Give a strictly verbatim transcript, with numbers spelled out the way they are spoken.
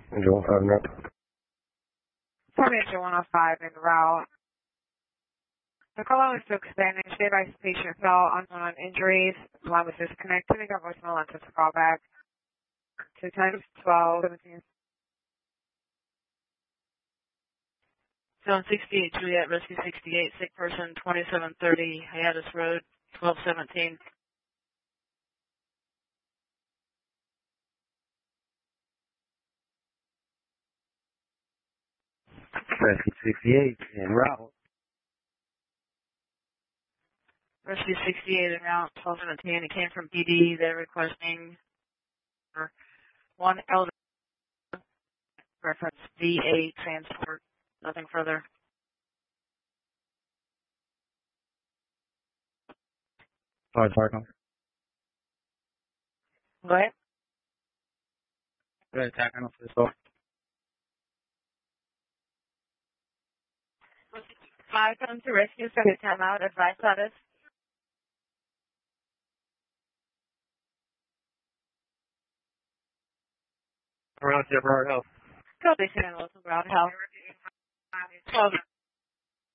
Angel one five now. From Angel one oh five en route. The call was to expand and state by patient fell unknown injuries. The line was disconnected and got voicemail and to call back. Two times twelve seventeen. Zone sixty-eight, Juliet, Rescue sixty-eight, sick person, twenty-seven thirty, Hiatus Road, twelve seventeen. Rescue sixty-eight en route. Rescue sixty-eight en route, twelve seventeen. It came from P D. They're requesting for one elder reference V A transport. Nothing further. Five Sarcom. Go ahead. Go ahead, attack on this off. Five, come to rescue, second time out, advice status. Around to Broward Health. Copy, San Luis, Brown Health. twelve